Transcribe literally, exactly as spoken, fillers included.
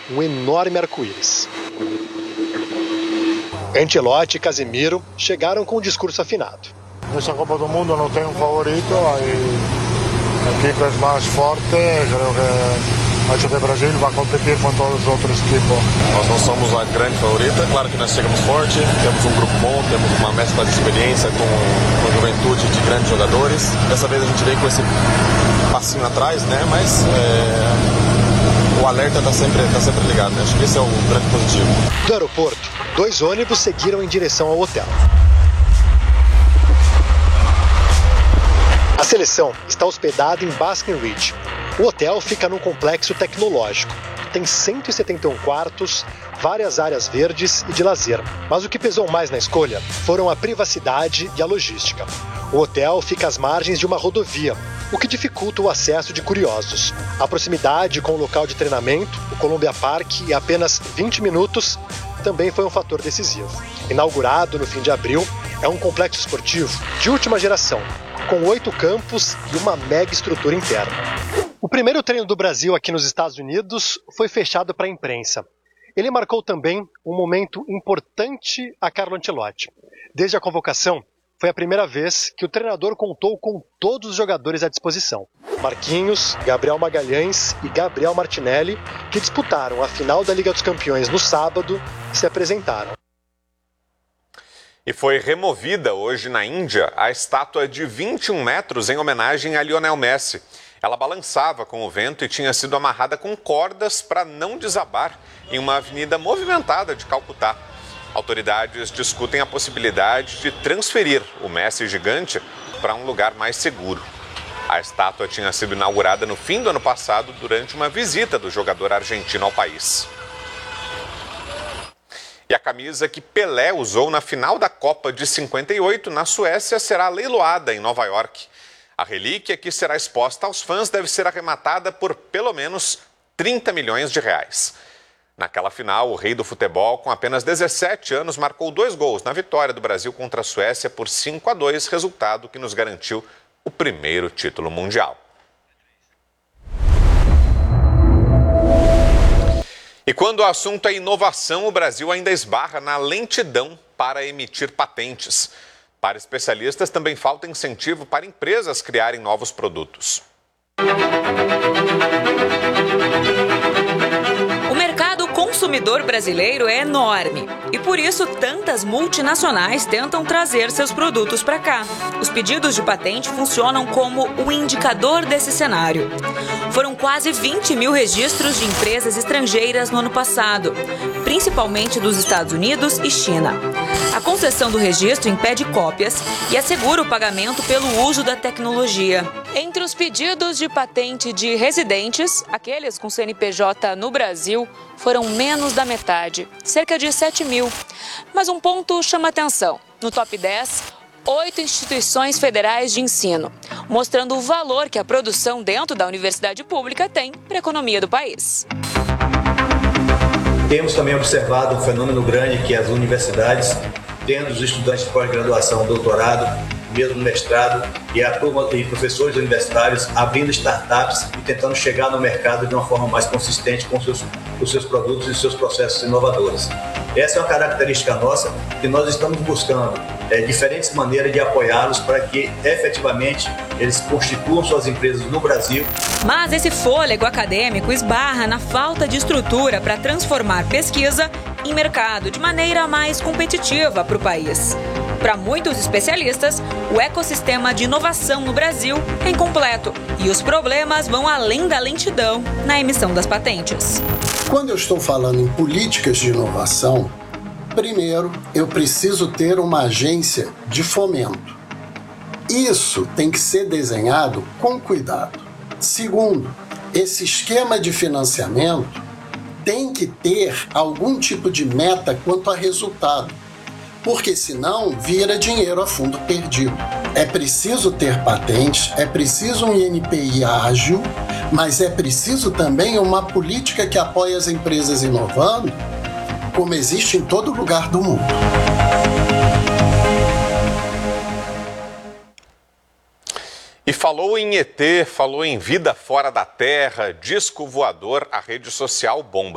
um enorme arco-íris. Ancelotti e Casemiro chegaram com o discurso afinado. Nessa Copa do Mundo não tem um favorito, a equipe é mais forte, creio que acho que o Brasil vai competir com todos os outros equipes. Nós não somos a grande favorita, claro que nós chegamos forte, temos um grupo bom, temos uma mescla de experiência com, com juventude de grandes jogadores. Dessa vez a gente veio com esse passinho atrás, né? Mas é, o alerta está sempre, tá sempre ligado, né? Acho que esse é o grande positivo. Do aeroporto, dois ônibus seguiram em direção ao hotel. A seleção está hospedada em Basking Ridge. O hotel fica num complexo tecnológico. Tem cento e setenta e um quartos, várias áreas verdes e de lazer. Mas o que pesou mais na escolha foram a privacidade e a logística. O hotel fica às margens de uma rodovia, o que dificulta o acesso de curiosos. A proximidade com o local de treinamento, o Columbia Park, e apenas vinte minutos, também foi um fator decisivo. Inaugurado no fim de abril, é um complexo esportivo de última geração, com oito campos e uma mega estrutura interna. O primeiro treino do Brasil aqui nos Estados Unidos foi fechado para a imprensa. Ele marcou também um momento importante a Carlo Ancelotti. Desde a convocação, foi a primeira vez que o treinador contou com todos os jogadores à disposição. Marquinhos, Gabriel Magalhães e Gabriel Martinelli, que disputaram a final da Liga dos Campeões no sábado, se apresentaram. E foi removida hoje na Índia a estátua de vinte e um metros em homenagem a Lionel Messi. Ela balançava com o vento e tinha sido amarrada com cordas para não desabar em uma avenida movimentada de Calcutá. Autoridades discutem a possibilidade de transferir o Messi gigante para um lugar mais seguro. A estátua tinha sido inaugurada no fim do ano passado durante uma visita do jogador argentino ao país. E a camisa que Pelé usou na final da Copa de cinquenta e oito na Suécia será leiloada em Nova York. A relíquia que será exposta aos fãs deve ser arrematada por pelo menos trinta milhões de reais. Naquela final, o rei do futebol, com apenas dezessete anos, marcou dois gols na vitória do Brasil contra a Suécia por cinco a dois, resultado que nos garantiu o primeiro título mundial. E quando o assunto é inovação, o Brasil ainda esbarra na lentidão para emitir patentes. Para especialistas, também falta incentivo para empresas criarem novos produtos. O mercado consumidor brasileiro é enorme e por isso tantas multinacionais tentam trazer seus produtos para cá. Os pedidos de patente funcionam como o indicador desse cenário. Foram quase vinte mil registros de empresas estrangeiras no ano passado, principalmente dos Estados Unidos e China. A concessão do registro impede cópias e assegura o pagamento pelo uso da tecnologia. Entre os pedidos de patente de residentes, aqueles com C N P J no Brasil foram menos da metade, cerca de sete mil. Mas um ponto chama atenção. No top dez, oito instituições federais de ensino, mostrando o valor que a produção dentro da universidade pública tem para a economia do país. Temos também observado um fenômeno grande que as universidades, tendo os estudantes de pós-graduação, doutorado, mesmo mestrado, e, a turma, e professores universitários abrindo startups e tentando chegar no mercado de uma forma mais consistente com os seus, os seus produtos e seus processos inovadores. Essa é uma característica nossa que nós estamos buscando é, diferentes maneiras de apoiá-los para que efetivamente eles constituam suas empresas no Brasil. Mas esse fôlego acadêmico esbarra na falta de estrutura para transformar pesquisa em mercado de maneira mais competitiva para o país. Para muitos especialistas, o ecossistema de inovação no Brasil é incompleto e os problemas vão além da lentidão na emissão das patentes. Quando eu estou falando em políticas de inovação, primeiro eu preciso ter uma agência de fomento. Isso tem que ser desenhado com cuidado. Segundo, esse esquema de financiamento tem que ter algum tipo de meta quanto a resultado, porque senão vira dinheiro a fundo perdido. É preciso ter patentes, é preciso um I N P I ágil, mas é preciso também uma política que apoie as empresas inovando, como existe em todo lugar do mundo. E falou em E T, falou em vida fora da Terra, disco voador, a rede social bomba.